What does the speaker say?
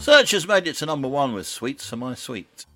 Search has made it to number one with Sweets for My Sweet.